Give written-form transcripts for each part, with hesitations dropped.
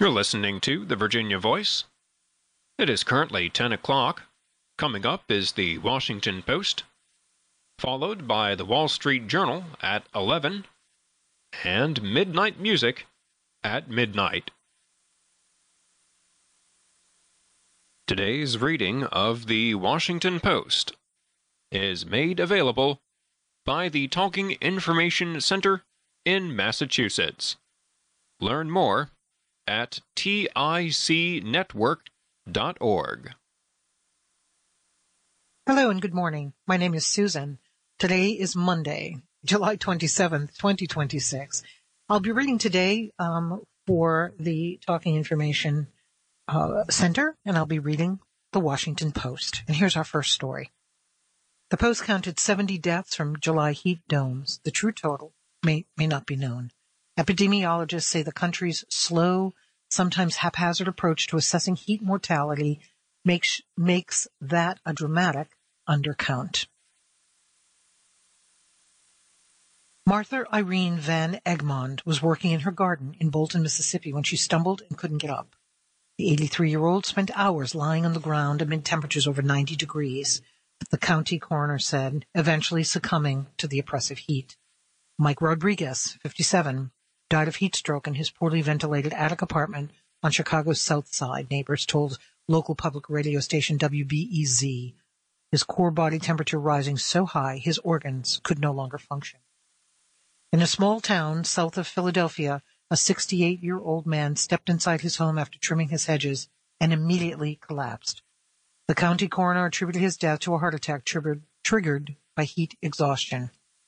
You're listening to the Virginia Voice. It is currently 10 o'clock. Coming up is the Washington Post, followed by the Wall Street Journal at 11, and Midnight Music at midnight. Today's reading of the Washington Post is made available by the Talking Information Center in Massachusetts. Learn more at ticnetwork.org. Hello and good morning. My name is Susan. Today is Monday, July 27th, 2026. I'll be reading today for the Talking Information Center, and I'll be reading the Washington Post. And here's our first story. The Post counted 70 deaths from July heat domes. The true total may not be known. Epidemiologists say the country's slow, sometimes haphazard approach to assessing heat mortality makes that a dramatic undercount. Martha Irene Van Egmond was working in her garden in Bolton, Mississippi when she stumbled and couldn't get up. The 83-year-old spent hours lying on the ground amid temperatures over 90 degrees, the county coroner said, eventually succumbing to the oppressive heat. Mike Rodriguez, 57, died of heat stroke in his poorly ventilated attic apartment on Chicago's South Side, neighbors told local public radio station WBEZ. His core body temperature rising so high his organs could no longer function. In a small town south of Philadelphia, a 68-year-old man stepped inside his home after trimming his hedges and immediately collapsed. The county coroner attributed his death to a heart attack triggered by heat exhaustion.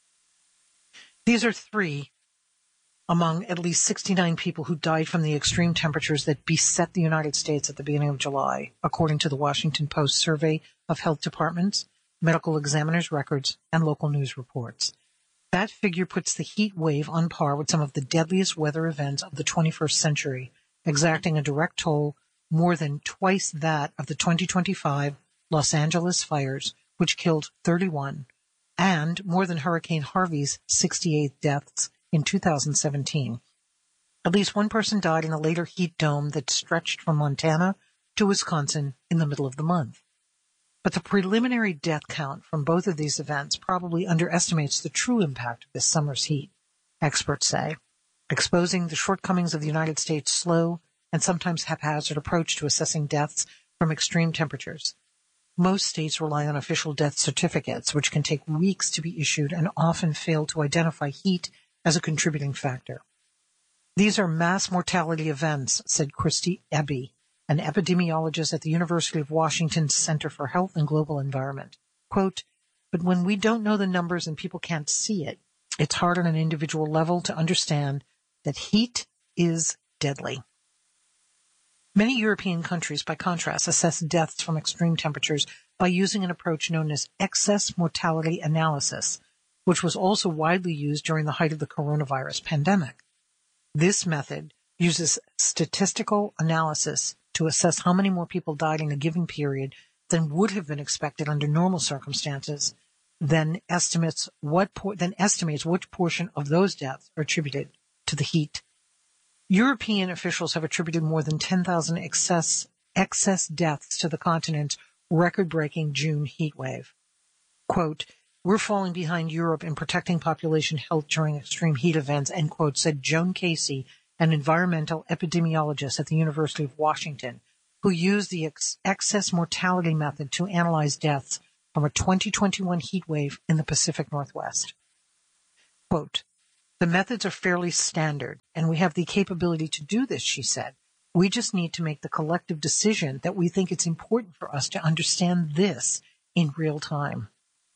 These are three among at least 69 people who died from the extreme temperatures that beset the United States at the beginning of July, according to the Washington Post survey of health departments, medical examiners' records, and local news reports. That figure puts the heat wave on par with some of the deadliest weather events of the 21st century, exacting a direct toll more than twice that of the 2025 Los Angeles fires, which killed 31, and more than Hurricane Harvey's 68 deaths in 2017. At least one person died in a later heat dome that stretched from Montana to Wisconsin in the middle of the month. But the preliminary death count from both of these events probably underestimates the true impact of this summer's heat, experts say, exposing the shortcomings of the United States' slow and sometimes haphazard approach to assessing deaths from extreme temperatures. Most states rely on official death certificates, which can take weeks to be issued and often fail to identify heat as a contributing factor. These are mass mortality events, said Christy Eby, an epidemiologist at the University of Washington Center for Health and Global Environment. Quote, but when we don't know the numbers and people can't see it, it's hard on an individual level to understand that heat is deadly. Many European countries, by contrast, assess deaths from extreme temperatures by using an approach known as excess mortality analysis, which was also widely used during the height of the coronavirus pandemic. This method uses statistical analysis to assess how many more people died in a given period than would have been expected under normal circumstances, then estimates which portion of those deaths are attributed to the heat. European officials have attributed more than 10,000 excess deaths to the continent's record-breaking June heat wave. Quote, we're falling behind Europe in protecting population health during extreme heat events, end quote, said Joan Casey, an environmental epidemiologist at the University of Washington, who used the excess mortality method to analyze deaths from a 2021 heat wave in the Pacific Northwest. Quote, the methods are fairly standard, and we have the capability to do this, she said. We just need to make the collective decision that we think it's important for us to understand this in real time.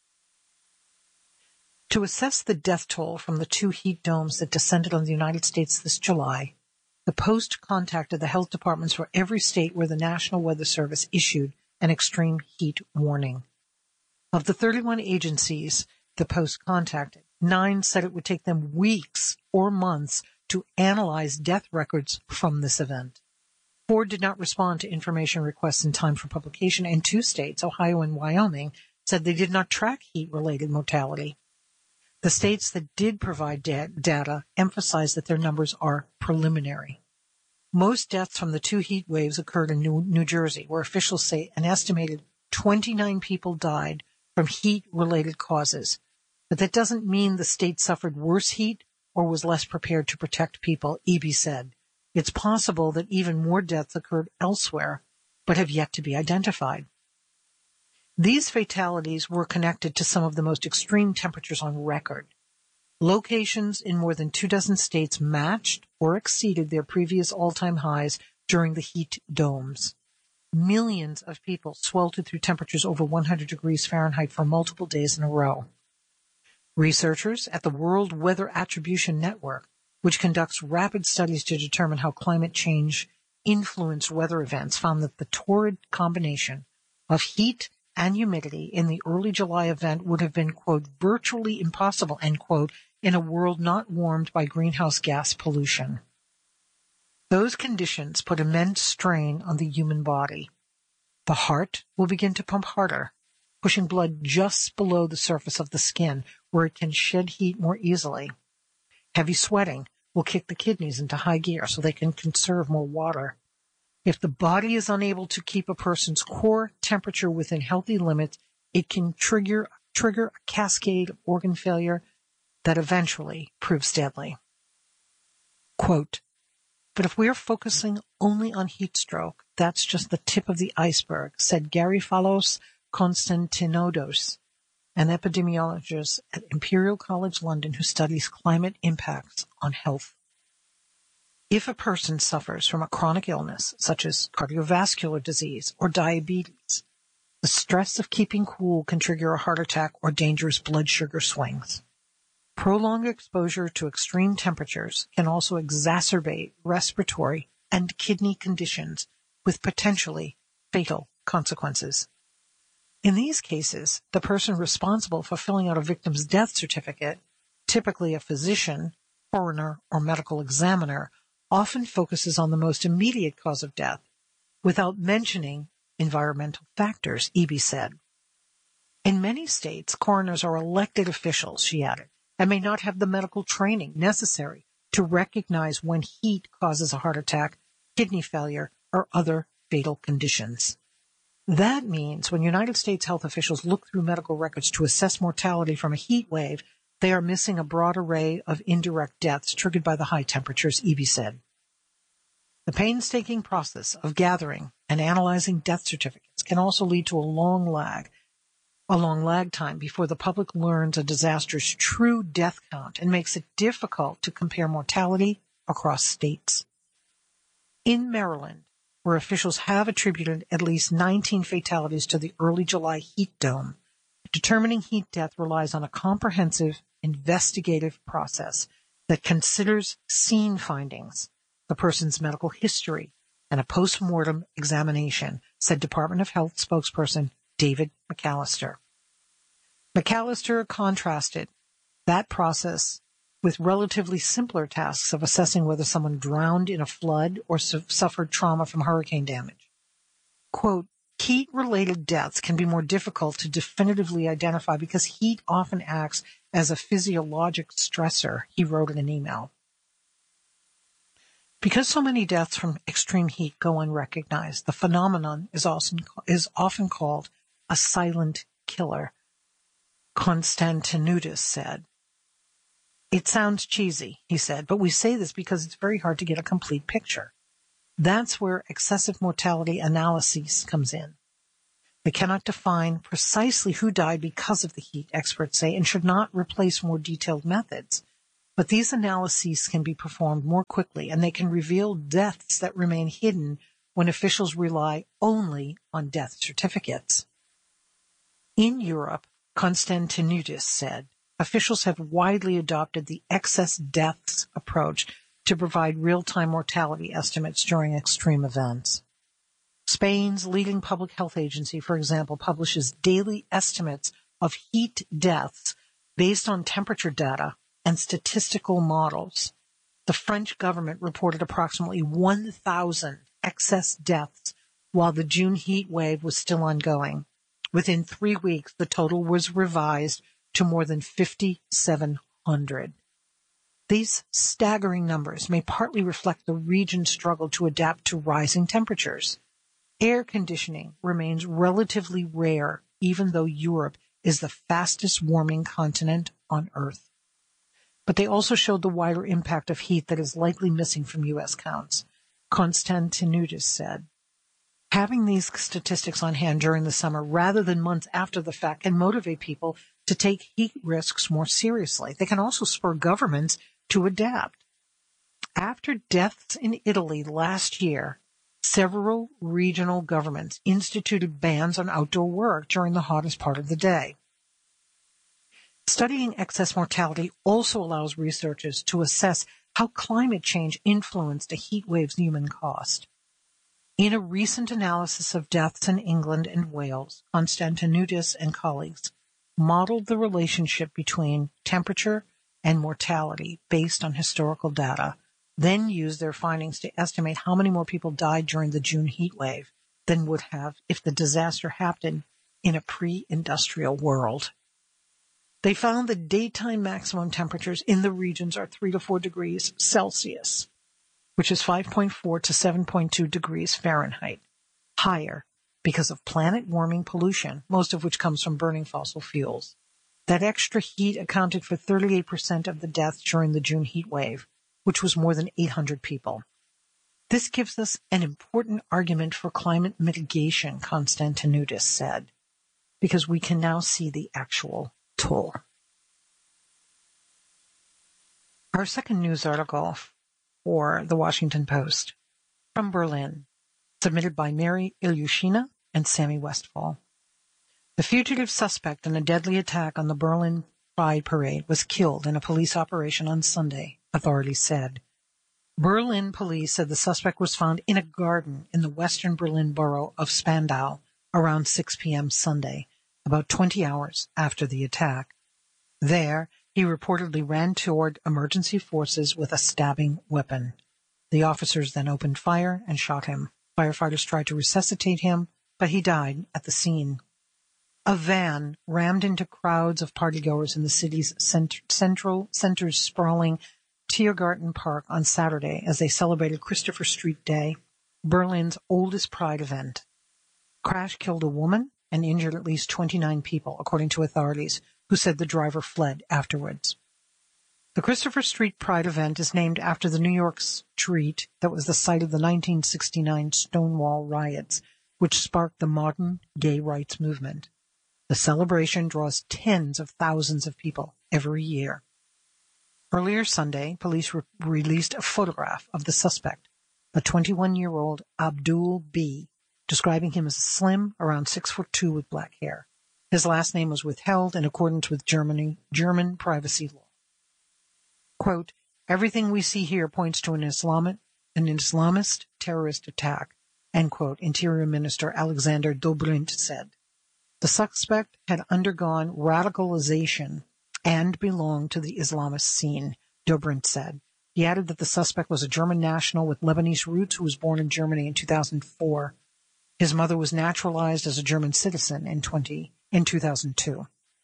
To assess the death toll from the two heat domes that descended on the United States this July, the Post contacted the health departments for every state where the National Weather Service issued an extreme heat warning. Of the 31 agencies the Post contacted, 9 said it would take them weeks or months to analyze death records from this event. 4 did not respond to information requests in time for publication, and 2 states, Ohio and Wyoming, said they did not track heat-related mortality. The states that did provide data emphasized that their numbers are preliminary. Most deaths from the 2 heat waves occurred in New Jersey, where officials say an estimated 29 people died from heat-related causes. But that doesn't mean the state suffered worse heat or was less prepared to protect people, Eby said. It's possible that even more deaths occurred elsewhere, but have yet to be identified. These fatalities were connected to some of the most extreme temperatures on record. Locations in more than 24 states matched or exceeded their previous all-time highs during the heat domes. Millions of people sweltered through temperatures over 100 degrees Fahrenheit for multiple days in a row. Researchers at the World Weather Attribution Network, which conducts rapid studies to determine how climate change influenced weather events, found that the torrid combination of heat and humidity in the early July event would have been, quote, virtually impossible, end quote, in a world not warmed by greenhouse gas pollution. Those conditions put immense strain on the human body. The heart will begin to pump harder, pushing blood just below the surface of the skin, where it can shed heat more easily. Heavy sweating will kick the kidneys into high gear so they can conserve more water. If the body is unable to keep a person's core temperature within healthy limits, it can trigger a cascade of organ failure that eventually proves deadly. Quote, but if we are focusing only on heat stroke, that's just the tip of the iceberg, said Garifalos Konstantinodos, an epidemiologist at Imperial College London who studies climate impacts on health. If a person suffers from a chronic illness, such as cardiovascular disease or diabetes, the stress of keeping cool can trigger a heart attack or dangerous blood sugar swings. Prolonged exposure to extreme temperatures can also exacerbate respiratory and kidney conditions with potentially fatal consequences. In these cases, the person responsible for filling out a victim's death certificate, typically a physician, coroner, or medical examiner, often focuses on the most immediate cause of death, without mentioning environmental factors, Eby said. In many states, coroners are elected officials, she added, and may not have the medical training necessary to recognize when heat causes a heart attack, kidney failure, or other fatal conditions. That means when United States health officials look through medical records to assess mortality from a heat wave, they are missing a broad array of indirect deaths triggered by the high temperatures, Eby said. The painstaking process of gathering and analyzing death certificates can also lead to a long lag time before the public learns a disaster's true death count and makes it difficult to compare mortality across states. In Maryland, where officials have attributed at least 19 fatalities to the early July heat dome, determining heat death relies on a comprehensive investigative process that considers scene findings, the person's medical history, and a post-mortem examination, said Department of Health spokesperson David McAllister. McAllister contrasted that process with relatively simpler tasks of assessing whether someone drowned in a flood or suffered trauma from hurricane damage. Quote, heat-related deaths can be more difficult to definitively identify because heat often acts as a physiologic stressor, he wrote in an email. Because so many deaths from extreme heat go unrecognized, the phenomenon is often called a silent killer, Konstantinoudis said. It sounds cheesy, he said, but we say this because it's very hard to get a complete picture. That's where excessive mortality analysis comes in. They cannot define precisely who died because of the heat, experts say, and should not replace more detailed methods. But these analyses can be performed more quickly, and they can reveal deaths that remain hidden when officials rely only on death certificates. In Europe, Konstantinoudis said, officials have widely adopted the excess deaths approach to provide real-time mortality estimates during extreme events. Spain's leading public health agency, for example, publishes daily estimates of heat deaths based on temperature data and statistical models. The French government reported approximately 1,000 excess deaths while the June heat wave was still ongoing. Within 3 weeks, the total was revised to more than 5,700. These staggering numbers may partly reflect the region's struggle to adapt to rising temperatures. Air conditioning remains relatively rare, even though Europe is the fastest warming continent on Earth. But they also showed the wider impact of heat that is likely missing from U.S. counts. Konstantinidis said, having these statistics on hand during the summer rather than months after the fact can motivate people to take heat risks more seriously. They can also spur governments to adapt. After deaths in Italy last year, several regional governments instituted bans on outdoor work during the hottest part of the day. Studying excess mortality also allows researchers to assess how climate change influenced a heat wave's human cost. In a recent analysis of deaths in England and Wales, Konstantinidis and colleagues modeled the relationship between temperature and mortality based on historical data, then used their findings to estimate how many more people died during the June heat wave than would have if the disaster happened in a pre-industrial world. They found the daytime maximum temperatures in the regions are 3 to 4 degrees Celsius, which is 5.4 to 7.2 degrees Fahrenheit, higher because of planet-warming pollution, most of which comes from burning fossil fuels. That extra heat accounted for 38% of the deaths during the June heat wave, which was more than 800 people. This gives us an important argument for climate mitigation, Konstantinidis said, because we can now see the actual toll. Our second news article for the Washington Post, from Berlin, submitted by Mary Ilyushina and Sammy Westfall. The fugitive suspect in a deadly attack on the Berlin Pride Parade was killed in a police operation on Sunday, authorities said. Berlin police said the suspect was found in a garden in the western Berlin borough of Spandau around 6 p.m. Sunday, about 20 hours after the attack. There, he reportedly ran toward emergency forces with a stabbing weapon. The officers then opened fire and shot him. Firefighters tried to resuscitate him, but he died at the scene. A van rammed into crowds of partygoers in the city's center's sprawling Tiergarten Park on Saturday as they celebrated Christopher Street Day, Berlin's oldest pride event. Crash killed a woman and injured at least 29 people, according to authorities, who said the driver fled afterwards. The Christopher Street Pride event is named after the New York street that was the site of the 1969 Stonewall riots, which sparked the modern gay rights movement. The celebration draws tens of thousands of people every year. Earlier Sunday, police released a photograph of the suspect, a 21-year-old Abdul B., describing him as slim, around 6'2" with black hair. His last name was withheld in accordance with German privacy law. Quote, everything we see here points to an Islamist terrorist attack, end quote, Interior Minister Alexander Dobrindt said. The suspect had undergone radicalization and belonged to the Islamist scene, Dobrindt said. He added that the suspect was a German national with Lebanese roots who was born in Germany in 2004. His mother was naturalized as a German citizen in 2002.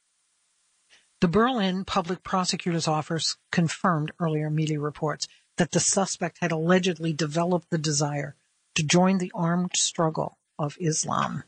The Berlin Public Prosecutor's Office confirmed earlier media reports that the suspect had allegedly developed the desire to join the armed struggle of Islam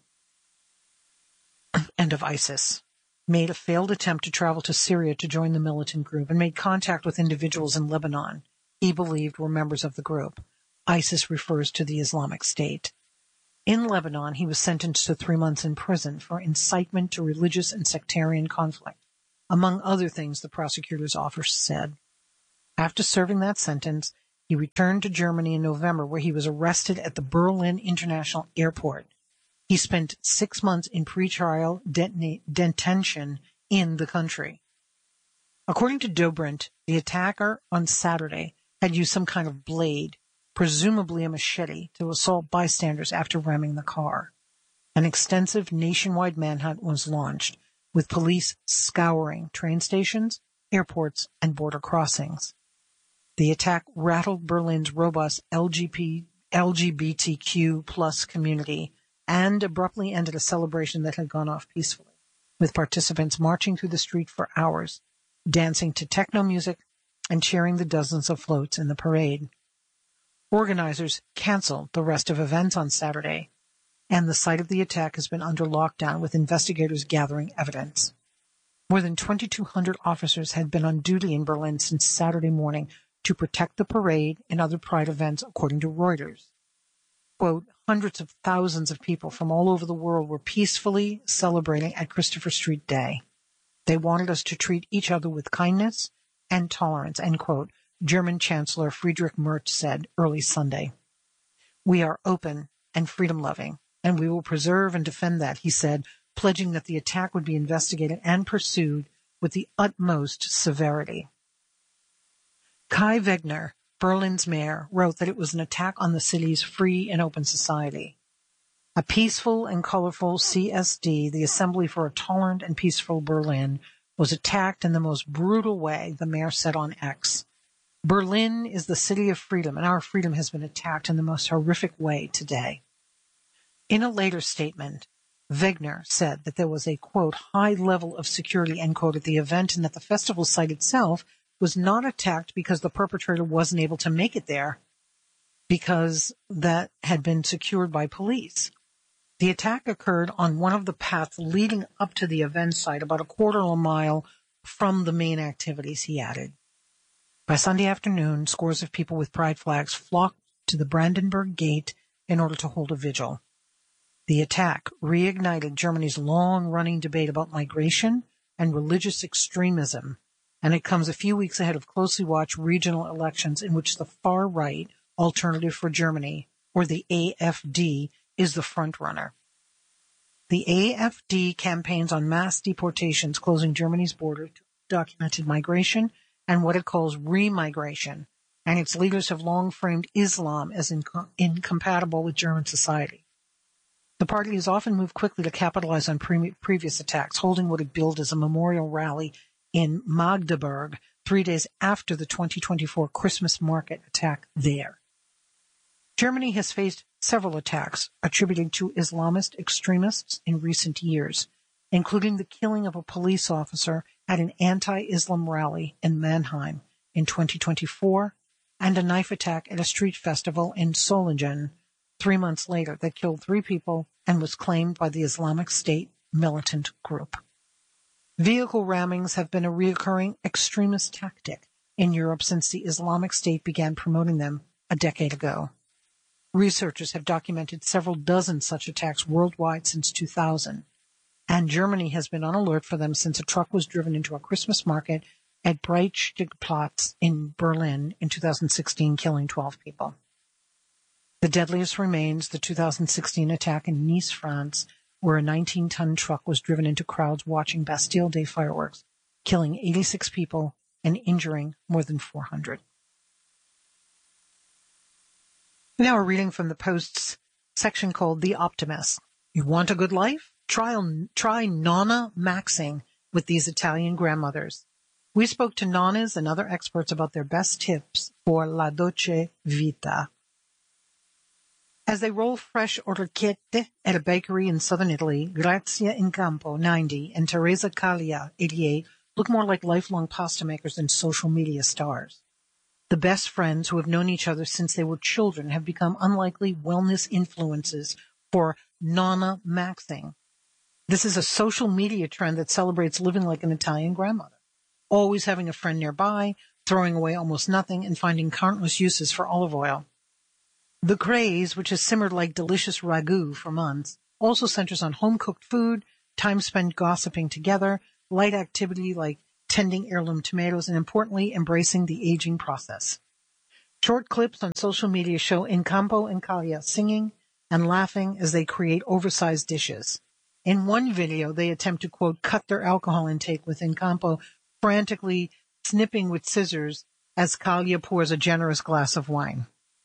and of ISIS, made a failed attempt to travel to Syria to join the militant group, and made contact with individuals in Lebanon he believed were members of the group. ISIS refers to the Islamic State. In Lebanon, he was sentenced to 3 months in prison for incitement to religious and sectarian conflict, among other things, the prosecutor's office said. After serving that sentence, he returned to Germany in November, where he was arrested at the Berlin International Airport. He spent 6 months in pretrial detention in the country. According to Dobrindt, the attacker on Saturday had used some kind of blade, presumably a machete, to assault bystanders after ramming the car. An extensive nationwide manhunt was launched, with police scouring train stations, airports, and border crossings. The attack rattled Berlin's robust LGBTQ plus community and abruptly ended a celebration that had gone off peacefully, with participants marching through the street for hours, dancing to techno music and cheering the dozens of floats in the parade. Organizers canceled the rest of events on Saturday, and the site of the attack has been under lockdown with investigators gathering evidence. More than 2,200 officers had been on duty in Berlin since Saturday morning to protect the parade and other Pride events, according to Reuters. Quote, hundreds of thousands of people from all over the world were peacefully celebrating at Christopher Street Day. They wanted us to treat each other with kindness and tolerance, end quote, German Chancellor Friedrich Merz said early Sunday. We are open and freedom-loving, and we will preserve and defend that, he said, pledging that the attack would be investigated and pursued with the utmost severity. Kai Wegner, Berlin's mayor, wrote that it was an attack on the city's free and open society. A peaceful and colorful CSD, the Assembly for a Tolerant and Peaceful Berlin, was attacked in the most brutal way, the mayor said on X. Berlin is the city of freedom, and our freedom has been attacked in the most horrific way today. In a later statement, Wegner said that there was a, quote, high level of security, end quote, at the event, and that the festival site itself was not attacked because the perpetrator wasn't able to make it there, because that had been secured by police. The attack occurred on one of the paths leading up to the event site, about a quarter of a mile from the main activities, he added. By Sunday afternoon, scores of people with pride flags flocked to the Brandenburg Gate in order to hold a vigil. The attack reignited Germany's long-running debate about migration and religious extremism, and it comes a few weeks ahead of closely watched regional elections in which the far-right Alternative for Germany, or the AfD, is the front-runner. The AfD campaigns on mass deportations, closing Germany's border to documented migration and what it calls remigration, and its leaders have long framed Islam as incompatible with German society. The party has often moved quickly to capitalize on previous attacks, holding what it billed as a memorial rally in Magdeburg 3 days after the 2024 Christmas market attack there. Germany has faced several attacks attributed to Islamist extremists in recent years, including the killing of a police officer at an anti-Islam rally in Mannheim in 2024 and a knife attack at a street festival in Solingen 3 months later that killed 3 people and was claimed by the Islamic State militant group. Vehicle rammings have been a recurring extremist tactic in Europe since the Islamic State began promoting them a decade ago. Researchers have documented several dozen such attacks worldwide since 2000, and Germany has been on alert for them since a truck was driven into a Christmas market at Breitscheidplatz in Berlin in 2016, killing 12 people. The deadliest remains the 2016 attack in Nice, France, where a 19-ton truck was driven into crowds watching Bastille Day fireworks, killing 86 people and injuring more than 400. Now we're reading from the Post's section called The Optimist. You want a good life? Try nonna maxing with these Italian grandmothers. We spoke to nonnas and other experts about their best tips for la dolce vita. As they roll fresh orecchiette at a bakery in southern Italy, Grazia Incampo, 90, and Teresa Caglia, 88, look more like lifelong pasta makers than social media stars. The best friends who have known each other since they were children have become unlikely wellness influences for nonna maxing. This is a social media trend that celebrates living like an Italian grandmother, always having a friend nearby, throwing away almost nothing, and finding countless uses for olive oil. The craze, which has simmered like delicious ragu for months, also centers on home-cooked food, time spent gossiping together, light activity like tending heirloom tomatoes, and importantly, embracing the aging process. Short clips on social media show Incampo and Caglia singing and laughing as they create oversized dishes. In one video, they attempt to, quote, cut their alcohol intake, with Incampo frantically snipping with scissors as Caglia pours a generous glass of wine.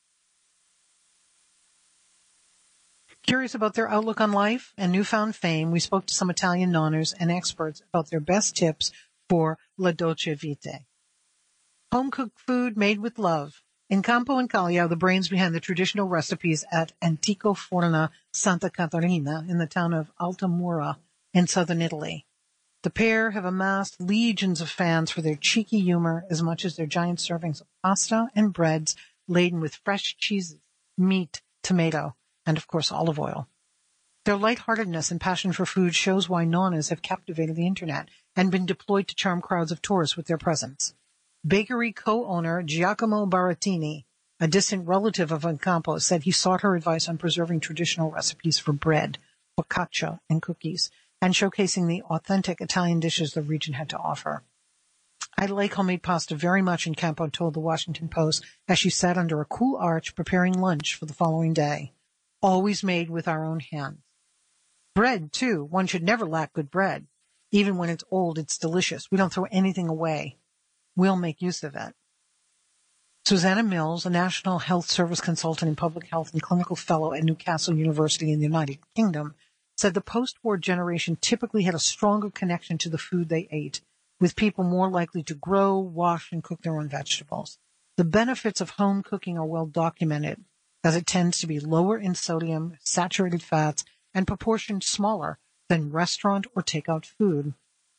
Curious about their outlook on life and newfound fame, we spoke to some Italian nonners and experts about their best tips for la dolce vita. Home-cooked food made with love. Incampo and Caglia are the brains behind the traditional recipes at Antico Forna Santa Caterina in the town of Altamura in southern Italy. The pair have amassed legions of fans for their cheeky humor as much as their giant servings of pasta and breads laden with fresh cheeses, meat, tomato, and of course olive oil. Their lightheartedness and passion for food shows why nonnas have captivated the internet and been deployed to charm crowds of tourists with their presence. Bakery co-owner Giacomo Barattini, a distant relative of Ocampo, said he sought her advice on preserving traditional recipes for bread, focaccia, and cookies, and showcasing the authentic Italian dishes the region had to offer. I like homemade pasta very much, Ocampo told the Washington Post as she sat under a cool arch preparing lunch for the following day. Always made with our own hands. Bread, too. One should never lack good bread. Even when it's old, it's delicious. We don't throw anything away. We'll make use of it. Susanna Mills, a National Health Service consultant in public health and clinical fellow at Newcastle University in the United Kingdom, said the post-war generation typically had a stronger connection to the food they ate, with people more likely to grow, wash, and cook their own vegetables. The benefits of home cooking are well documented, as it tends to be lower in sodium, saturated fats, and proportioned smaller than restaurant or takeout food.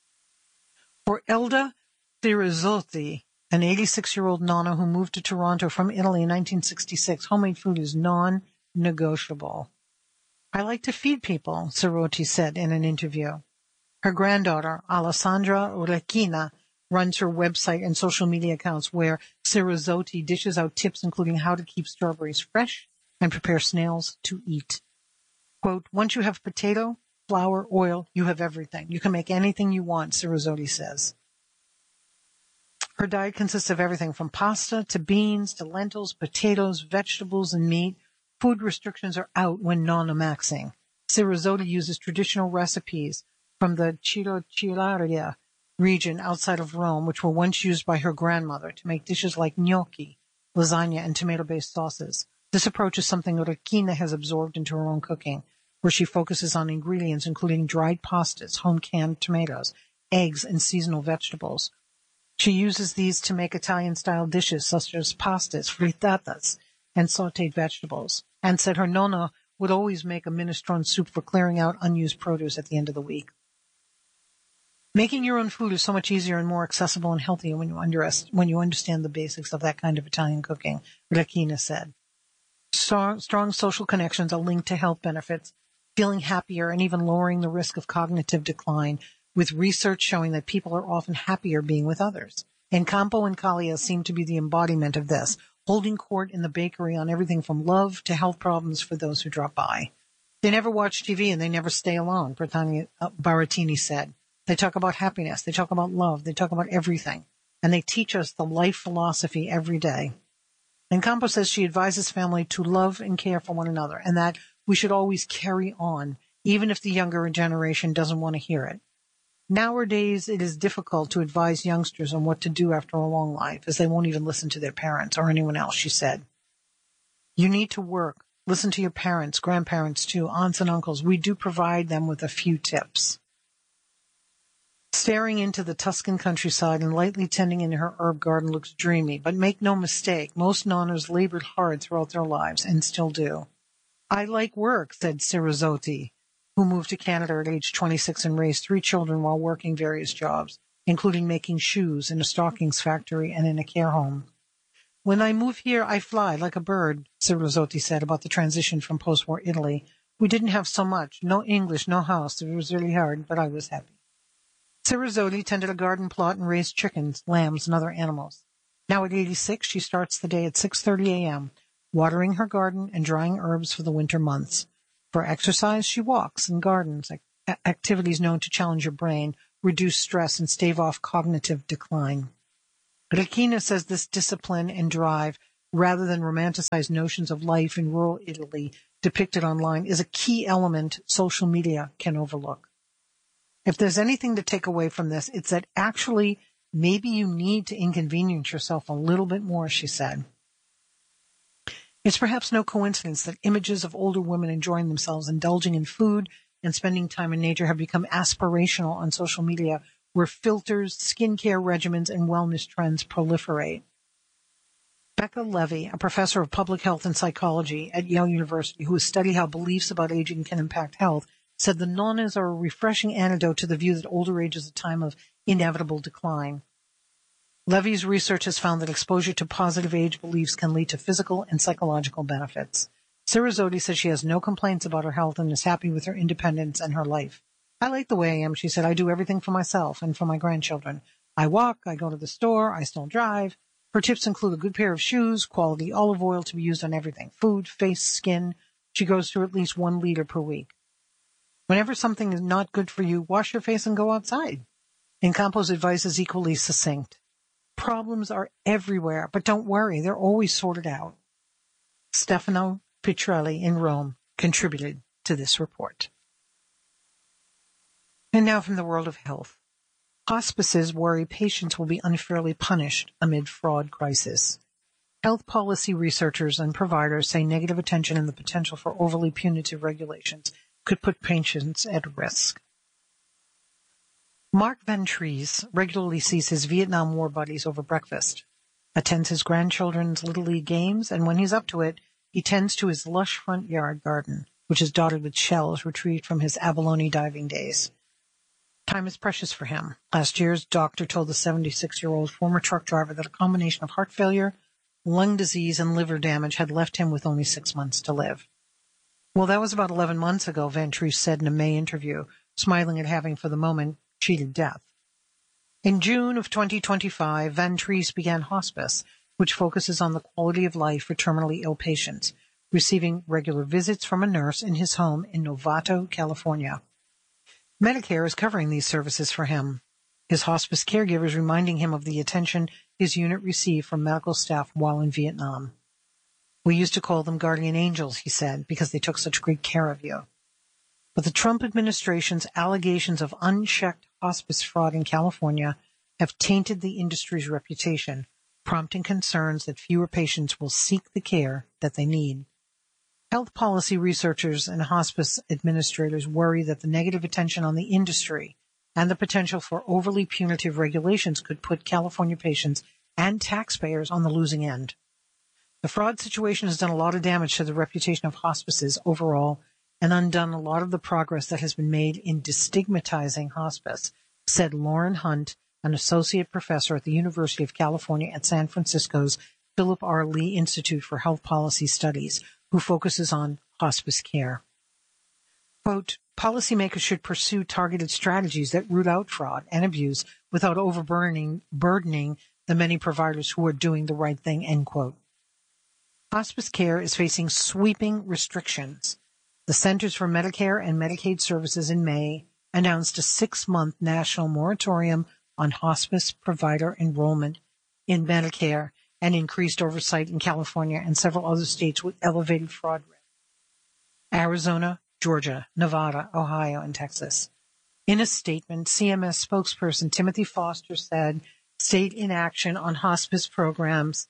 For Elda Cirizzotti, an 86-year-old nonna who moved to Toronto from Italy in 1966, homemade food is non-negotiable. I like to feed people, Cirizzotti said in an interview. Her granddaughter, Alessandra Orecchina, runs her website and social media accounts where Cirizzotti dishes out tips including how to keep strawberries fresh and prepare snails to eat. Quote, once you have potato, flour, oil, you have everything. You can make anything you want, Cirizzotti says. Her diet consists of everything from pasta to beans to lentils, potatoes, vegetables, and meat. Food restrictions are out when non-maxing. Cirizzotti uses traditional recipes from the Circolaria region outside of Rome, which were once used by her grandmother to make dishes like gnocchi, lasagna, and tomato-based sauces. This approach is something Orecchina has absorbed into her own cooking, where she focuses on ingredients including dried pastas, home-canned tomatoes, eggs, and seasonal vegetables. She uses these to make Italian-style dishes such as pastas, frittatas, and sautéed vegetables, and said her nonna would always make a minestrone soup for clearing out unused produce at the end of the week. Making your own food is so much easier and more accessible and healthier when you understand the basics of that kind of Italian cooking, Orecchina said. Strong social connections are linked to health benefits, feeling happier, and even lowering the risk of cognitive decline, with research showing that people are often happier being with others. Ocampo and Kalia seem to be the embodiment of this, holding court in the bakery on everything from love to health problems for those who drop by. They never watch TV and they never stay alone, Barattini said. They talk about happiness, they talk about love, they talk about everything, and they teach us the life philosophy every day. And Ocampo says she advises family to love and care for one another, and that we should always carry on, even if the younger generation doesn't want to hear it. Nowadays, it is difficult to advise youngsters on what to do after a long life, as they won't even listen to their parents or anyone else, she said. You need to work. Listen to your parents, grandparents too, aunts and uncles. We do provide them with a few tips. Staring into the Tuscan countryside and lightly tending in her herb garden looks dreamy, but make no mistake, most nonnas labored hard throughout their lives and still do. I like work, said Cirizzotti, who moved to Canada at age 26 and raised 3 children while working various jobs, including making shoes in a stockings factory and in a care home. When I move here, I fly like a bird, Cirizzotti said about the transition from post-war Italy. We didn't have so much, no English, no house. It was really hard, but I was happy. Cirizzotti tended a garden plot and raised chickens, lambs, and other animals. Now at 86, she starts the day at 6:30 a.m., watering her garden and drying herbs for the winter months. For exercise, she walks and gardens, activities known to challenge your brain, reduce stress, and stave off cognitive decline. Orecchina says this discipline and drive, rather than romanticized notions of life in rural Italy depicted online, is a key element social media can overlook. If there's anything to take away from this, it's that actually maybe you need to inconvenience yourself a little bit more, she said. It's perhaps no coincidence that images of older women enjoying themselves, indulging in food, and spending time in nature have become aspirational on social media, where filters, skincare regimens, and wellness trends proliferate. Becca Levy, a professor of public health and psychology at Yale University who has studied how beliefs about aging can impact health, said the nonas are a refreshing antidote to the view that older age is a time of inevitable decline. Levy's research has found that exposure to positive age beliefs can lead to physical and psychological benefits. Sirazoti says she has no complaints about her health and is happy with her independence and her life. I like the way I am, she said. I do everything for myself and for my grandchildren. I walk, I go to the store, I still drive. Her tips include a good pair of shoes, quality olive oil to be used on everything, food, face, skin. She goes through at least 1 liter per week. Whenever something is not good for you, wash your face and go outside. Incampo's advice is equally succinct. Problems are everywhere, but don't worry, they're always sorted out. Stefano Pitrelli in Rome contributed to this report. And now from the world of health. Hospices worry patients will be unfairly punished amid fraud crisis. Health policy researchers and providers say negative attention and the potential for overly punitive regulations could put patients at risk. Mark Ventries regularly sees his Vietnam War buddies over breakfast, attends his grandchildren's Little League games, and when he's up to it, he tends to his lush front yard garden, which is dotted with shells retrieved from his abalone diving days. Time is precious for him. Last year's doctor told the 76-year-old former truck driver that a combination of heart failure, lung disease, and liver damage had left him with only 6 months to live. Well, that was about 11 months ago, Ventries said in a May interview, smiling at having, for the moment, cheated death. In June of 2025, Ventries began hospice, which focuses on the quality of life for terminally ill patients, receiving regular visits from a nurse in his home in Novato, California. Medicare is covering these services for him. His hospice caregivers reminding him of the attention his unit received from medical staff while in Vietnam. We used to call them guardian angels, he said, because they took such great care of you. But the Trump administration's allegations of unchecked hospice fraud in California have tainted the industry's reputation, prompting concerns that fewer patients will seek the care that they need. Health policy researchers and hospice administrators worry that the negative attention on the industry and the potential for overly punitive regulations could put California patients and taxpayers on the losing end. The fraud situation has done a lot of damage to the reputation of hospices overall and undone a lot of the progress that has been made in destigmatizing hospice, said Lauren Hunt, an associate professor at the University of California at San Francisco's Philip R. Lee Institute for Health Policy Studies, who focuses on hospice care. Quote, policymakers should pursue targeted strategies that root out fraud and abuse without burdening the many providers who are doing the right thing, end quote. Hospice care is facing sweeping restrictions. The Centers for Medicare and Medicaid Services in May announced a 6-month national moratorium on hospice provider enrollment in Medicare and increased oversight in California and several other states with elevated fraud risk. Arizona, Georgia, Nevada, Ohio, and Texas. In a statement, CMS spokesperson Timothy Foster said state inaction on hospice programs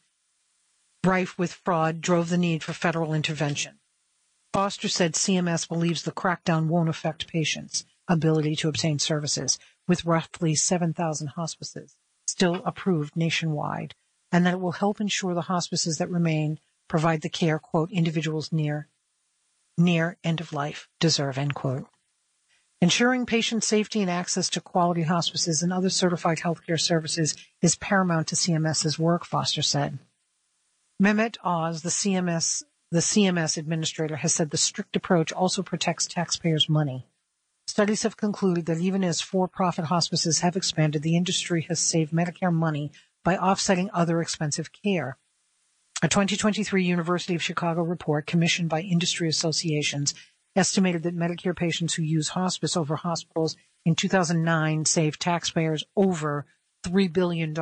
rife with fraud drove the need for federal intervention. Foster said CMS believes the crackdown won't affect patients' ability to obtain services, with roughly 7,000 hospices still approved nationwide, and that it will help ensure the hospices that remain provide the care, quote, individuals near end of life deserve, end quote. Ensuring patient safety and access to quality hospices and other certified healthcare services is paramount to CMS's work, Foster said. Mehmet Oz, the CMS administrator, has said the strict approach also protects taxpayers' money. Studies have concluded that even as for-profit hospices have expanded, the industry has saved Medicare money by offsetting other expensive care. A 2023 University of Chicago report commissioned by industry associations estimated that Medicare patients who use hospice over hospitals in 2009 saved taxpayers over $3 billion.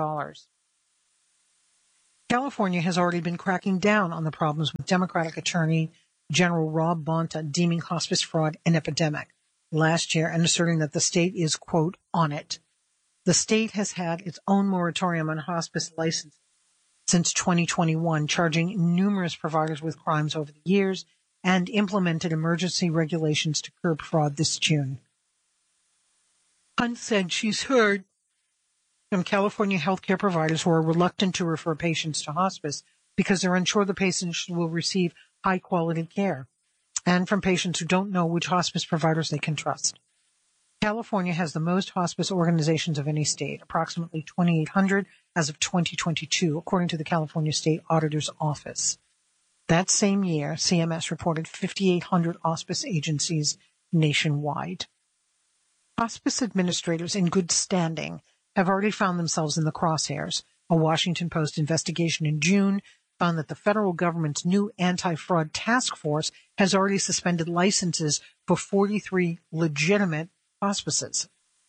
California has already been cracking down on the problems with Democratic Attorney General Rob Bonta deeming hospice fraud an epidemic last year and asserting that the state is, quote, on it. The state has had its own moratorium on hospice licenses since 2021, charging numerous providers with crimes over the years, and implemented emergency regulations to curb fraud this June. Hunt said she's heard from California healthcare providers who are reluctant to refer patients to hospice because they're unsure the patients will receive high-quality care. and from patients who don't know which hospice providers they can trust. California has the most hospice organizations of any state, approximately 2,800 as of 2022, according to the California State Auditor's Office. That same year, CMS reported 5,800 hospice agencies nationwide. Hospice administrators in good standing have already found themselves in the crosshairs. A Washington Post investigation in June found that the federal government's new anti-fraud task force has already suspended licenses for 43 legitimate hospices.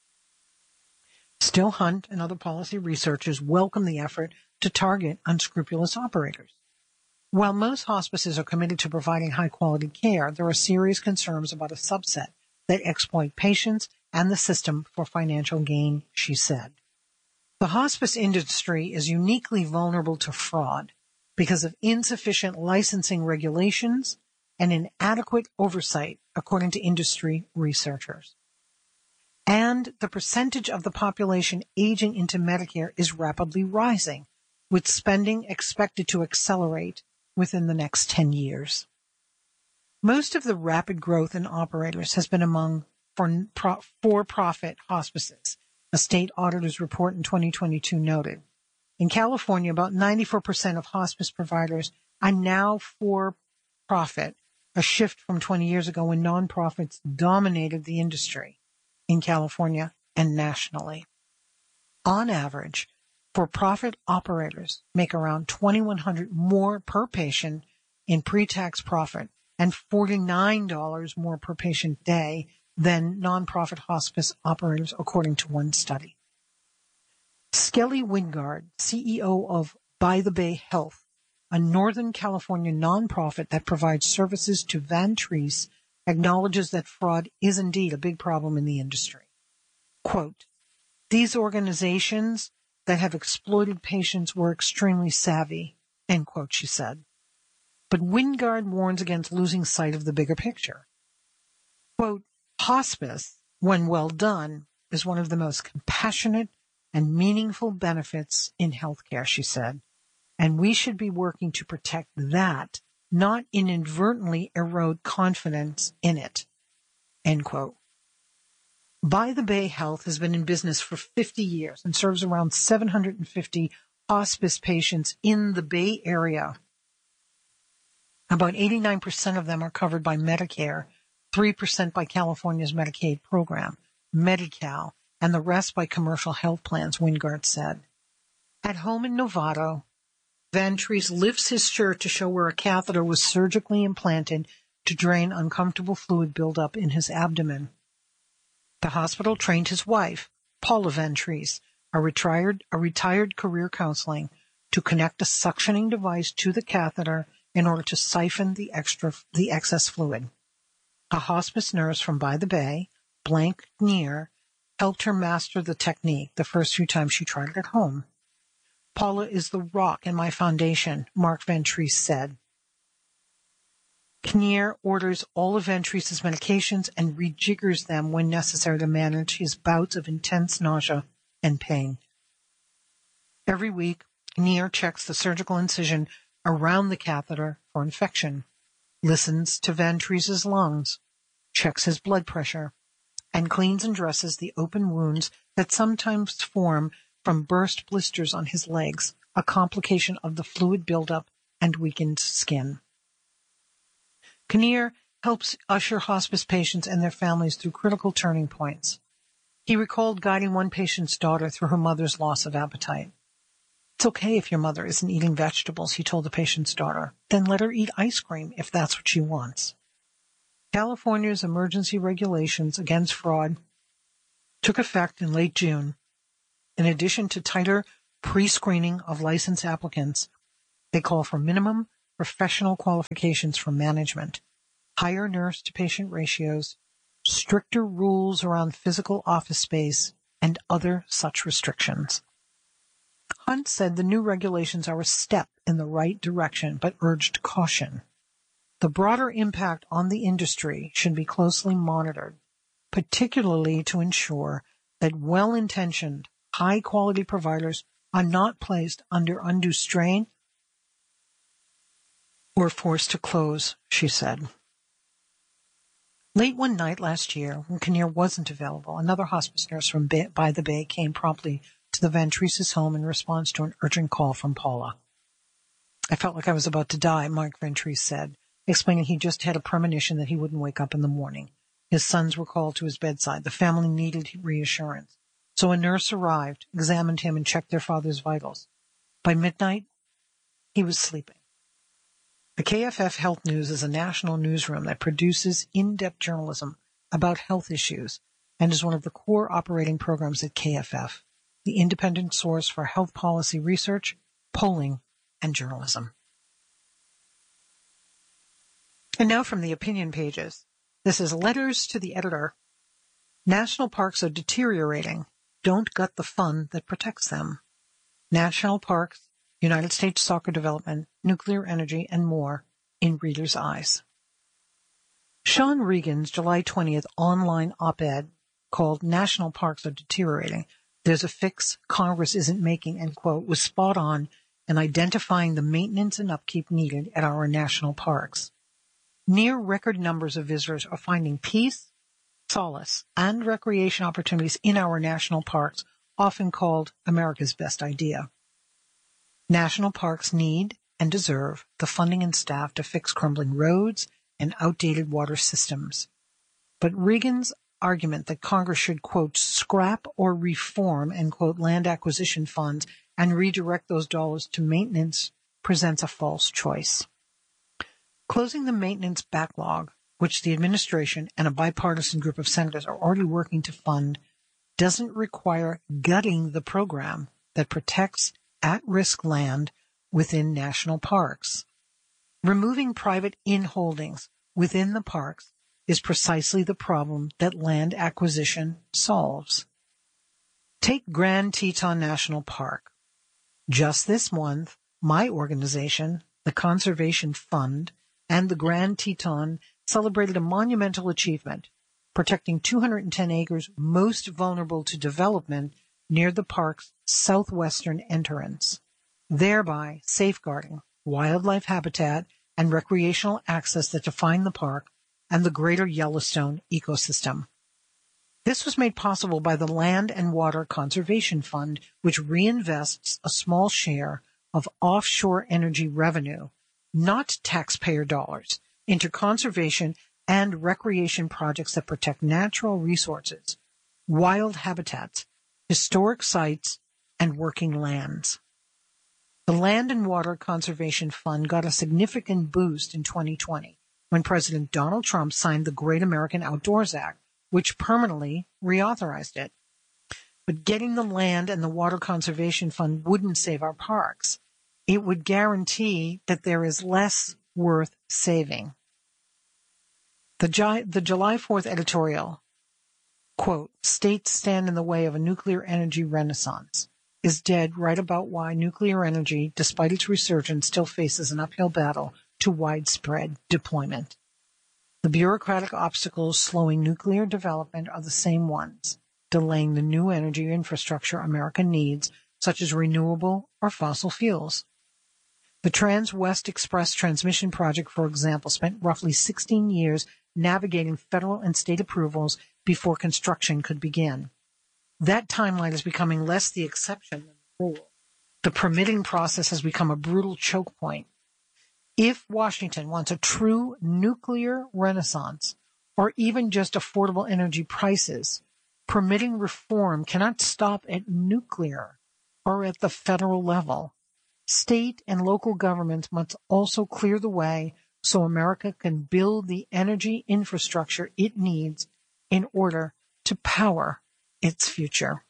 Still, Hunt and other policy researchers welcome the effort to target unscrupulous operators. While most hospices are committed to providing high-quality care, there are serious concerns about a subset that exploit patients and the system for financial gain, she said. The hospice industry is uniquely vulnerable to fraud because of insufficient licensing regulations and inadequate oversight, according to industry researchers. And the percentage of the population aging into Medicare is rapidly rising, with spending expected to accelerate within the next 10 years. Most of the rapid growth in operators has been among for-profit hospices, a state auditor's report in 2022 noted. In California, about 94% of hospice providers are now for-profit, a shift from 20 years ago when nonprofits dominated the industry in California and nationally. On average, for-profit operators make around $2,100 more per patient in pre-tax profit and $49 more per patient day than nonprofit hospice operators, according to one study. Skelly Wingard, CEO of By the Bay Health, a Northern California nonprofit that provides services to Van Treese, acknowledges that fraud is indeed a big problem in the industry. Quote, "These organizations that have exploited patients were extremely savvy," end quote, she said. But Wingard warns against losing sight of the bigger picture. Quote, "Hospice, when well done, is one of the most compassionate and meaningful benefits in healthcare," she said. And we should be working to protect that, not inadvertently erode confidence in it, end quote. By the Bay Health has been in business for 50 years and serves around 750 hospice patients in the Bay Area. About 89% of them are covered by Medicare, 3% by California's Medicaid program, Medi-Cal, and the rest by commercial health plans, Wingard said. At home in Novato, Van Treese lifts his shirt to show where a catheter was surgically implanted to drain uncomfortable fluid buildup in his abdomen. The hospital trained his wife, Paula Van Treese, a retired career counseling, to connect a suctioning device to the catheter in order to siphon the excess fluid. A hospice nurse from By the Bay, Blank Neer, helped her master the technique the first few times she tried it at home. "Paula is the rock in my foundation," Mark Van Treese said. Kinnear orders all of Van Treese's medications and rejiggers them when necessary to manage his bouts of intense nausea and pain. Every week, Kinnear checks the surgical incision around the catheter for infection, listens to Van Treese's lungs, checks his blood pressure, and cleans and dresses the open wounds that sometimes form from burst blisters on his legs, a complication of the fluid buildup and weakened skin. Kinnear helps usher hospice patients and their families through critical turning points. He recalled guiding one patient's daughter through her mother's loss of appetite. "It's okay if your mother isn't eating vegetables," he told the patient's daughter. "Then let her eat ice cream if that's what she wants." California's emergency regulations against fraud took effect in late June. In addition to tighter pre-screening of licensed applicants, they call for minimum professional qualifications for management, higher nurse-to-patient ratios, stricter rules around physical office space, and other such restrictions. Hunt said the new regulations are a step in the right direction, but urged caution. The broader impact on the industry should be closely monitored, particularly to ensure that well-intentioned, high-quality providers are not placed under undue strain or forced to close, she said. Late one night last year, when Kinnear wasn't available, another hospice nurse from By the Bay came promptly to the Van Treese's home in response to an urgent call from Paula. I felt like I was about to die, Mark Van Treese said, explaining he just had a premonition that he wouldn't wake up in the morning. His sons were called to his bedside. The family needed reassurance. So a nurse arrived, examined him, and checked their father's vitals. By midnight, he was sleeping. The KFF Health News is a national newsroom that produces in-depth journalism about health issues and is one of the core operating programs at KFF, the independent source for health policy research, polling, and journalism. And now from the opinion pages. This is Letters to the Editor. National parks are deteriorating. Don't gut the fund that protects them. National parks, United States soccer development, nuclear energy, and more in readers' eyes. Sean Regan's July 20th online op-ed called National Parks Are Deteriorating. There's a fix Congress isn't making, end quote, was spot on in identifying the maintenance and upkeep needed at our national parks. Near record numbers of visitors are finding peace, solace, and recreation opportunities in our national parks, often called America's best idea. National parks need and deserve the funding and staff to fix crumbling roads and outdated water systems. But Regan's argument that Congress should, quote, scrap or reform, end quote, land acquisition funds and redirect those dollars to maintenance presents a false choice. Closing the maintenance backlog, which the administration and a bipartisan group of senators are already working to fund, doesn't require gutting the program that protects at-risk land within national parks. Removing private in-holdings within the parks is precisely the problem that land acquisition solves. Take Grand Teton National Park. Just this month, my organization, the Conservation Fund, and the Grand Teton celebrated a monumental achievement, protecting 210 acres most vulnerable to development near the park's southwestern entrance, thereby safeguarding wildlife habitat and recreational access that define the park and the greater Yellowstone ecosystem. This was made possible by the Land and Water Conservation Fund, which reinvests a small share of offshore energy revenue, not taxpayer dollars, into conservation and recreation projects that protect natural resources, wild habitats, historic sites, and working lands. The Land and Water Conservation Fund got a significant boost in 2020 when President Donald Trump signed the Great American Outdoors Act, which permanently reauthorized it. But getting the Land and the Water Conservation Fund wouldn't save our parks. It would guarantee that there is less worth saving. The July 4th editorial, quote, states stand in the way of a nuclear energy renaissance, is dead right about why nuclear energy, despite its resurgence, still faces an uphill battle to widespread deployment. The bureaucratic obstacles slowing nuclear development are the same ones, delaying the new energy infrastructure America needs, such as renewable or fossil fuels. The Trans-West Express transmission project, for example, spent roughly 16 years navigating federal and state approvals before construction could begin. That timeline is becoming less the exception than the rule. The permitting process has become a brutal choke point. If Washington wants a true nuclear renaissance, or even just affordable energy prices, permitting reform cannot stop at nuclear or at the federal level. State and local governments must also clear the way so America can build the energy infrastructure it needs in order to power its future.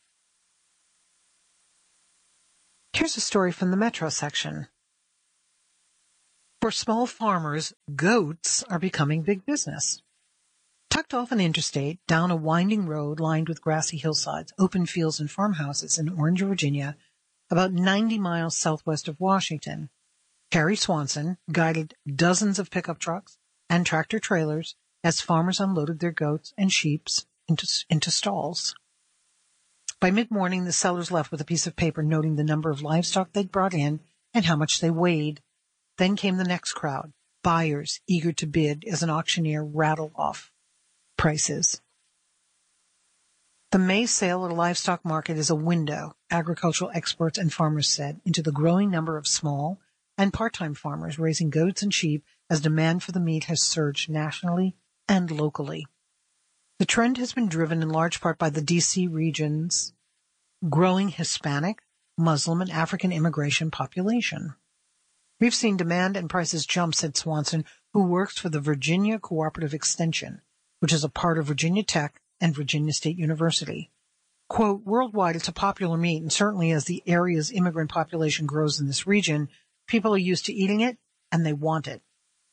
Here's a story from the Metro section. For small farmers, goats are becoming big business. Tucked off an interstate, down a winding road lined with grassy hillsides, open fields, and farmhouses in Orange, Virginia, about 90 miles southwest of Washington, Carrie Swanson guided dozens of pickup trucks and tractor trailers as farmers unloaded their goats and sheep into stalls. By mid-morning, the sellers left with a piece of paper noting the number of livestock they'd brought in and how much they weighed. Then came the next crowd, buyers eager to bid as an auctioneer rattled off. prices. The May sale at a livestock market is a window, agricultural experts and farmers said, into the growing number of small and part-time farmers raising goats and sheep as demand for the meat has surged nationally and locally. The trend has been driven in large part by the D.C. region's growing Hispanic, Muslim, and African immigration population. We've seen demand and prices jump, said Swanson, who works for the Virginia Cooperative Extension, which is a part of Virginia Tech and Virginia State University. Quote, worldwide, it's a popular meat, and certainly as the area's immigrant population grows in this region, people are used to eating it, and they want it.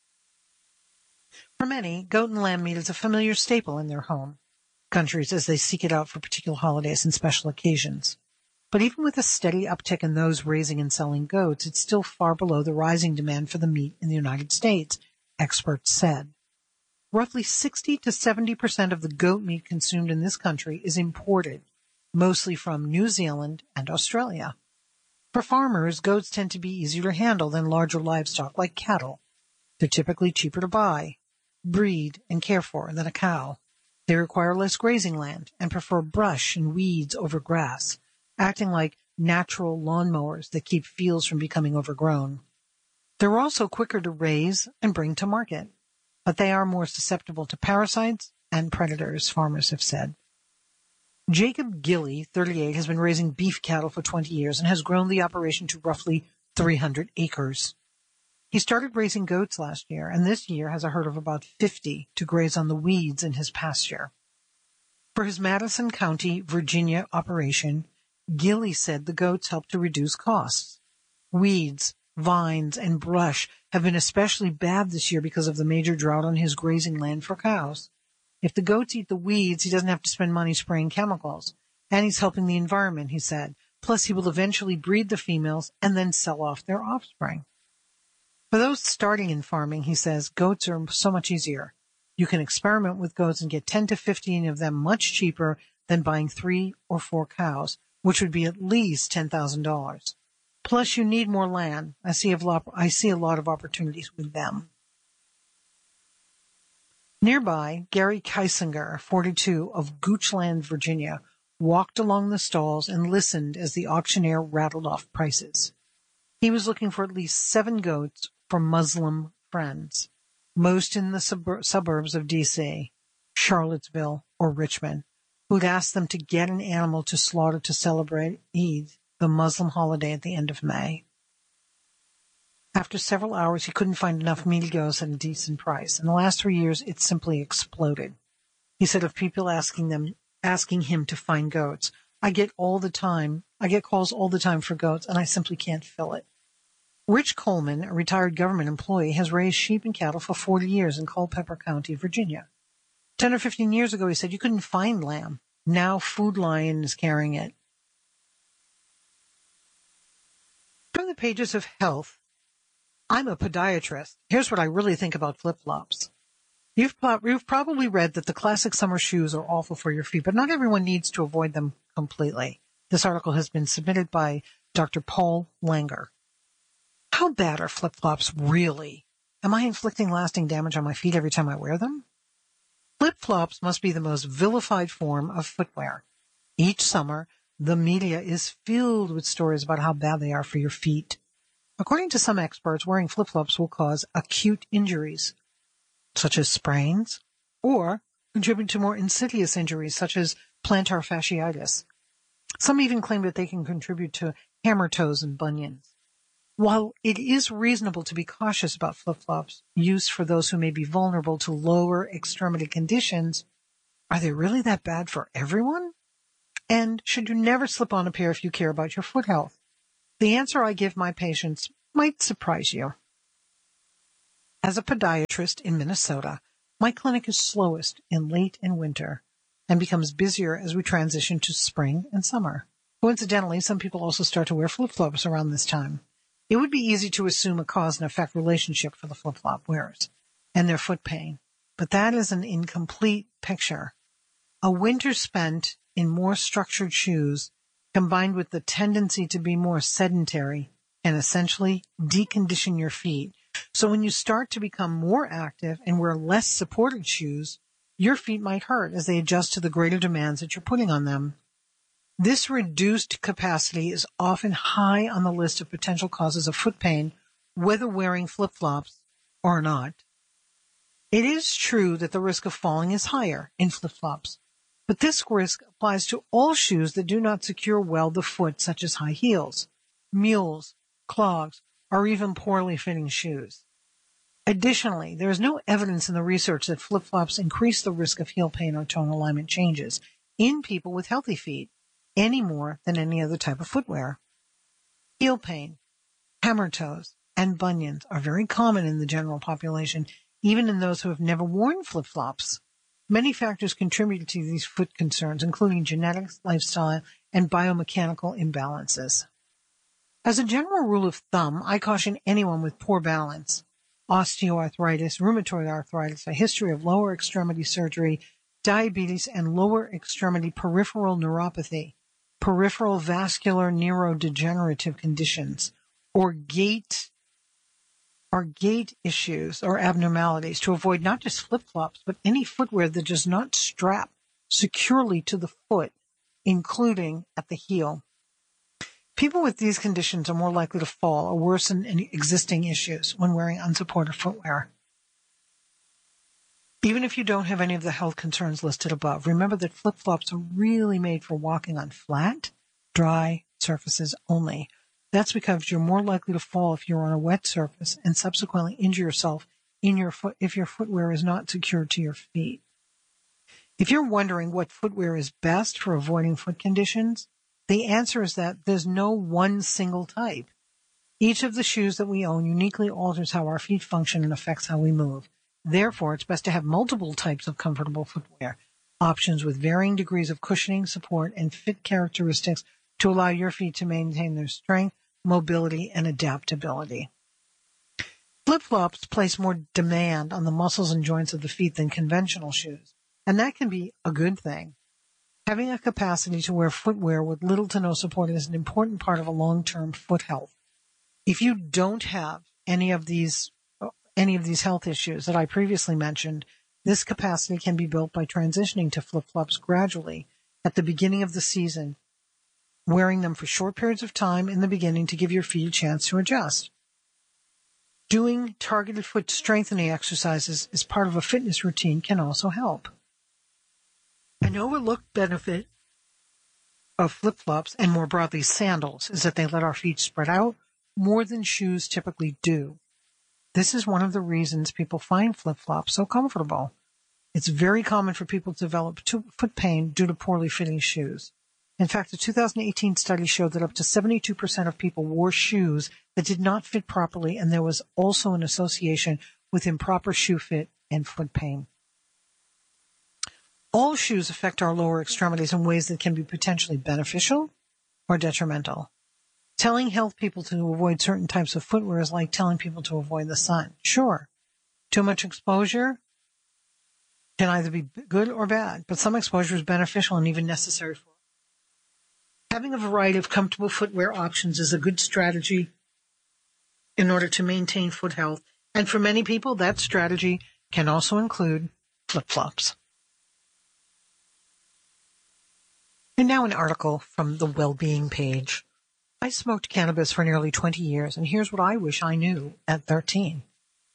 For many, goat and lamb meat is a familiar staple in their home countries as they seek it out for particular holidays and special occasions. But even with a steady uptick in those raising and selling goats, it's still far below the rising demand for the meat in the United States, experts said. Roughly 60 to 70% of the goat meat consumed in this country is imported, mostly from New Zealand and Australia. For farmers, goats tend to be easier to handle than larger livestock like cattle. They're typically cheaper to buy, breed, and care for than a cow. They require less grazing land and prefer brush and weeds over grass, acting like natural lawnmowers that keep fields from becoming overgrown. They're also quicker to raise and bring to market, but they are more susceptible to parasites and predators, farmers have said. Jacob Gilly, 38, has been raising beef cattle for 20 years and has grown the operation to roughly 300 acres. He started raising goats last year, and this year has a herd of about 50 to graze on the weeds in his pasture. For his Madison County, Virginia operation, Gilly said the goats help to reduce costs. Weeds, vines, and brush have been especially bad this year because of the major drought on his grazing land for cows. If the goats eat the weeds, he doesn't have to spend money spraying chemicals. And he's helping the environment, he said. Plus, he will eventually breed the females and then sell off their offspring. For those starting in farming, he says, goats are so much easier. You can experiment with goats and get 10 to 15 of them much cheaper than buying 3 or 4 cows, which would be at least $10,000. Plus, you need more land. I see a lot of opportunities with them. Nearby, Gary Keisinger, 42, of Goochland, Virginia, walked along the stalls and listened as the auctioneer rattled off prices. He was looking for at least 7 goats for Muslim friends, most in the suburbs of D.C., Charlottesville, or Richmond, who'd asked them to get an animal to slaughter to celebrate Eid, the Muslim holiday at the end of May. After several hours, he couldn't find enough meaty goats at a decent price. In the last 3 years, it simply exploded. He said of people asking him to find goats, I get calls all the time for goats, and I simply can't fill it. Rich Coleman, a retired government employee, has raised sheep and cattle for 40 years in Culpeper County, Virginia. 10 or 15 years ago, he said, you couldn't find lamb. Now Food Lion is carrying it. From the pages of Health, I'm a podiatrist. Here's what I really think about flip-flops. You've probably read that the classic summer shoes are awful for your feet, but not everyone needs to avoid them completely. This article has been submitted by Dr. Paul Langer. How bad are flip-flops really? Am I inflicting lasting damage on my feet every time I wear them? Flip-flops must be the most vilified form of footwear. Each summer, the media is filled with stories about how bad they are for your feet. According to some experts, wearing flip-flops will cause acute injuries, such as sprains, or contribute to more insidious injuries, such as plantar fasciitis. Some even claim that they can contribute to hammer toes and bunions. While it is reasonable to be cautious about flip-flops used for those who may be vulnerable to lower extremity conditions, are they really that bad for everyone? And should you never slip on a pair if you care about your foot health? The answer I give my patients might surprise you. As a podiatrist in Minnesota, my clinic is slowest in late and winter and becomes busier as we transition to spring and summer. Coincidentally, some people also start to wear flip-flops around this time. It would be easy to assume a cause and effect relationship for the flip-flop wearers and their foot pain, but that is an incomplete picture. A winter spent in more structured shoes, combined with the tendency to be more sedentary, can essentially decondition your feet. So when you start to become more active and wear less supported shoes, your feet might hurt as they adjust to the greater demands that you're putting on them. This reduced capacity is often high on the list of potential causes of foot pain, whether wearing flip-flops or not. It is true that the risk of falling is higher in flip-flops, but this risk applies to all shoes that do not secure well the foot, such as high heels, mules, clogs, or even poorly fitting shoes. Additionally, there is no evidence in the research that flip-flops increase the risk of heel pain or toe alignment changes in people with healthy feet any more than any other type of footwear. Heel pain, hammer toes, and bunions are very common in the general population, even in those who have never worn flip-flops. Many factors contribute to these foot concerns, including genetics, lifestyle, and biomechanical imbalances. As a general rule of thumb, I caution anyone with poor balance, osteoarthritis, rheumatoid arthritis, a history of lower extremity surgery, diabetes, and lower extremity peripheral neuropathy, peripheral vascular neurodegenerative conditions, or gait issues or abnormalities to avoid not just flip-flops, but any footwear that does not strap securely to the foot, including at the heel. People with these conditions are more likely to fall or worsen any existing issues when wearing unsupported footwear. Even if you don't have any of the health concerns listed above, remember that flip-flops are really made for walking on flat, dry surfaces only. That's because you're more likely to fall if you're on a wet surface and subsequently injure yourself in your foot if your footwear is not secured to your feet. If you're wondering what footwear is best for avoiding foot conditions, the answer is that there's no one single type. Each of the shoes that we own uniquely alters how our feet function and affects how we move. Therefore, it's best to have multiple types of comfortable footwear, options with varying degrees of cushioning, support, and fit characteristics to allow your feet to maintain their strength, mobility, and adaptability. Flip-flops place more demand on the muscles and joints of the feet than conventional shoes, and that can be a good thing. Having a capacity to wear footwear with little to no support is an important part of a long-term foot health. If you don't have any of these health issues that I previously mentioned, this capacity can be built by transitioning to flip-flops gradually at the beginning of the season, wearing them for short periods of time in the beginning to give your feet a chance to adjust. Doing targeted foot strengthening exercises as part of a fitness routine can also help. An overlooked benefit of flip-flops, and more broadly sandals, is that they let our feet spread out more than shoes typically do. This is one of the reasons people find flip-flops so comfortable. It's very common for people to develop foot pain due to poorly fitting shoes. In fact, a 2018 study showed that up to 72% of people wore shoes that did not fit properly, and there was also an association with improper shoe fit and foot pain. All shoes affect our lower extremities in ways that can be potentially beneficial or detrimental. Telling health people to avoid certain types of footwear is like telling people to avoid the sun. Sure, too much exposure can either be good or bad, but some exposure is beneficial and even necessary for us. Having a variety of comfortable footwear options is a good strategy in order to maintain foot health, and for many people, that strategy can also include flip-flops. And now an article from the Wellbeing page. I smoked cannabis for nearly 20 years, and here's what I wish I knew at 13.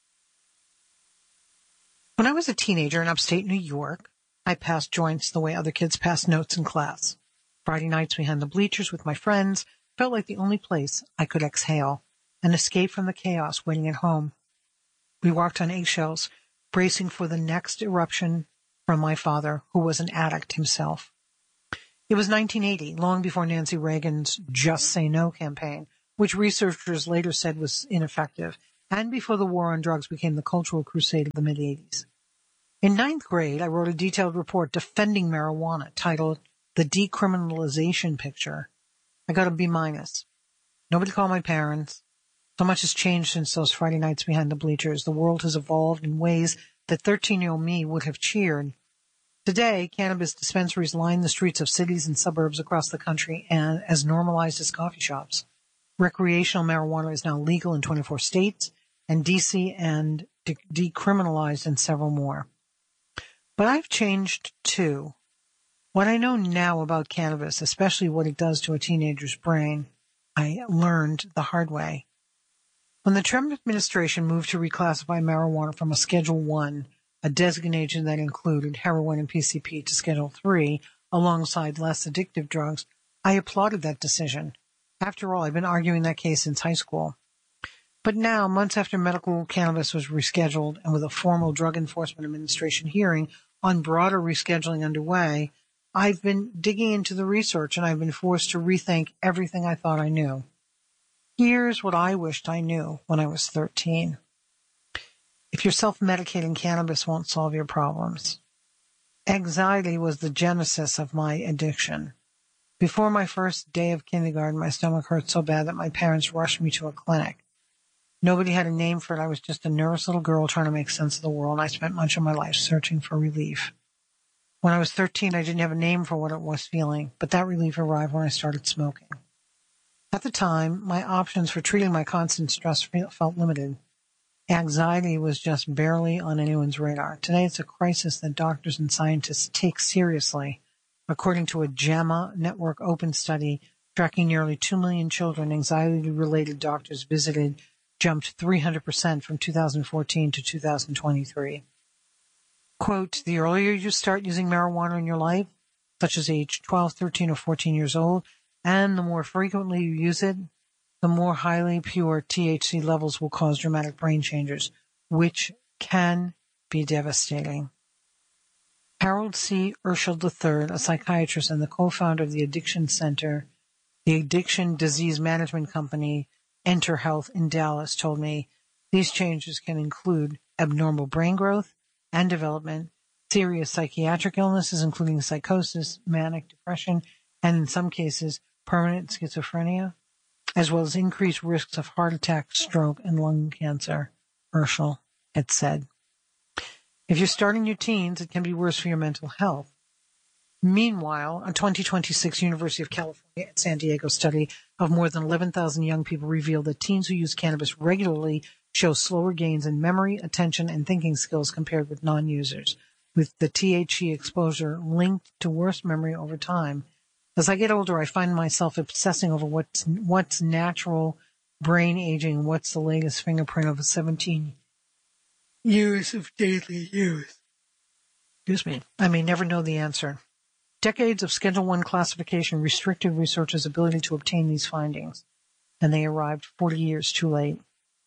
When I was a teenager in upstate New York, I passed joints the way other kids pass notes in class. Friday nights behind the bleachers with my friends felt like the only place I could exhale and escape from the chaos waiting at home. We walked on eggshells, bracing for the next eruption from my father, who was an addict himself. It was 1980, long before Nancy Reagan's Just Say No campaign, which researchers later said was ineffective, and before the war on drugs became the cultural crusade of the mid-'80s. In ninth grade, I wrote a detailed report defending marijuana titled The Decriminalization Picture. I got a B-. Nobody called my parents. So much has changed since those Friday nights behind the bleachers. The world has evolved in ways that 13-year-old me would have cheered. Today, cannabis dispensaries line the streets of cities and suburbs across the country and as normalized as coffee shops. Recreational marijuana is now legal in 24 states and D.C. and decriminalized in several more. But I've changed too. What I know now about cannabis, especially what it does to a teenager's brain, I learned the hard way. When the Trump administration moved to reclassify marijuana from a Schedule I, a designation that included heroin and PCP, to Schedule III, alongside less addictive drugs, I applauded that decision. After all, I've been arguing that case since high school. But now, months after medical cannabis was rescheduled and with a formal Drug Enforcement Administration hearing on broader rescheduling underway, I've been digging into the research and I've been forced to rethink everything I thought I knew. Here's what I wished I knew when I was 13. If you're self-medicating, cannabis won't solve your problems. Anxiety was the genesis of my addiction. Before my first day of kindergarten, my stomach hurt so bad that my parents rushed me to a clinic. Nobody had a name for it. I was just a nervous little girl trying to make sense of the world. I spent much of my life searching for relief. When I was 13, I didn't have a name for what it was feeling, but that relief arrived when I started smoking. At the time, my options for treating my constant stress felt limited. Anxiety was just barely on anyone's radar. Today, it's a crisis that doctors and scientists take seriously. According to a JAMA Network Open study tracking nearly 2 million children, anxiety-related doctors visited jumped 300% from 2014 to 2023. Quote, the earlier you start using marijuana in your life, such as age 12, 13, or 14 years old, and the more frequently you use it, the more highly pure THC levels will cause dramatic brain changes, which can be devastating. Harold C. Urschel III, a psychiatrist and the co-founder of the Addiction Center, the addiction disease management company, Enter Health in Dallas, told me these changes can include abnormal brain growth and development, serious psychiatric illnesses, including psychosis, manic depression, and in some cases, permanent schizophrenia, as well as increased risks of heart attack, stroke, and lung cancer, Urschel had said. If you're starting your teens, it can be worse for your mental health. Meanwhile, a 2026 University of California at San Diego study of more than 11,000 young people revealed that teens who use cannabis regularly show slower gains in memory, attention, and thinking skills compared with non-users, with the THC exposure linked to worse memory over time. As I get older, I find myself obsessing over what's natural brain aging, what's the latest fingerprint of 17 years of daily use. Excuse me. I may never know the answer. Decades of Schedule I classification restricted researchers' ability to obtain these findings, and they arrived 40 years too late.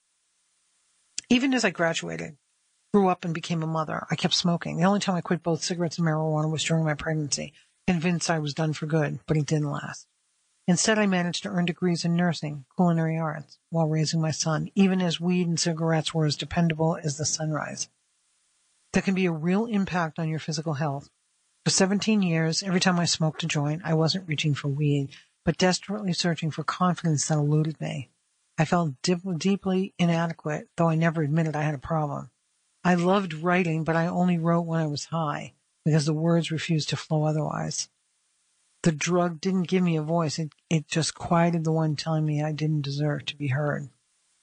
Even as I graduated, grew up, and became a mother, I kept smoking. The only time I quit both cigarettes and marijuana was during my pregnancy, convinced I was done for good, but it didn't last. Instead, I managed to earn degrees in nursing, culinary arts, while raising my son, even as weed and cigarettes were as dependable as the sunrise. There can be a real impact on your physical health. For 17 years, every time I smoked a joint, I wasn't reaching for weed, but desperately searching for confidence that eluded me. I felt deeply inadequate, though I never admitted I had a problem. I loved writing, but I only wrote when I was high, because the words refused to flow otherwise. The drug didn't give me a voice. It just quieted the one telling me I didn't deserve to be heard.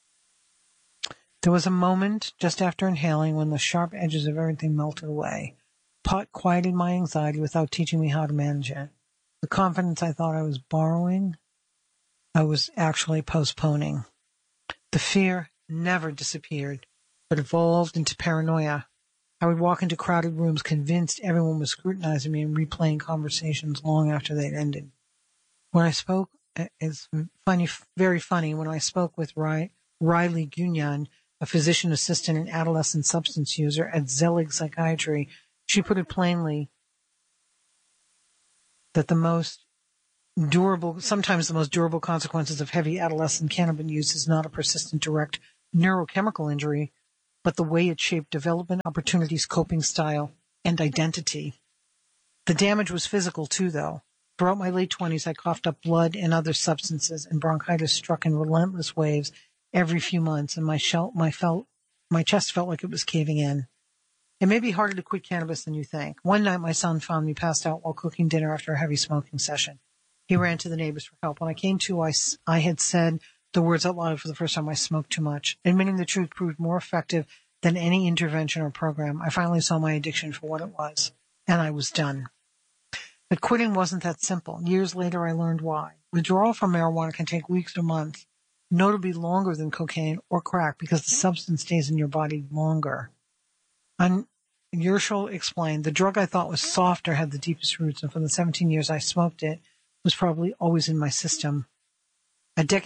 There was a moment just after inhaling when the sharp edges of everything melted away. Pot quieted my anxiety without teaching me how to manage it. The confidence I thought I was borrowing, I was actually postponing. The fear never disappeared, but evolved into paranoia. I would walk into crowded rooms convinced everyone was scrutinizing me and replaying conversations long after they'd ended. When I spoke, it's funny, very funny, when I spoke with Riley Gunyan, a physician assistant and adolescent substance user at Zelig Psychiatry, she put it plainly that sometimes the most durable consequences of heavy adolescent cannabis use is not a persistent direct neurochemical injury, but the way it shaped development opportunities, coping style, and identity. The damage was physical too, though. Throughout my late 20s, I coughed up blood and other substances, and bronchitis struck in relentless waves every few months, and my chest felt like it was caving in. It may be harder to quit cannabis than you think. One night, my son found me passed out while cooking dinner after a heavy smoking session. He ran to the neighbors for help. When I came to, I had said the words out loud for the first time, I smoked too much. Admitting the truth proved more effective than any intervention or program. I finally saw my addiction for what it was, and I was done. But quitting wasn't that simple. Years later, I learned why. Withdrawal from marijuana can take weeks or months, notably longer than cocaine or crack because the substance stays in your body longer. Yershel explained, the drug I thought was softer had the deepest roots, and for the 17 years I smoked it was probably always in my system. A decade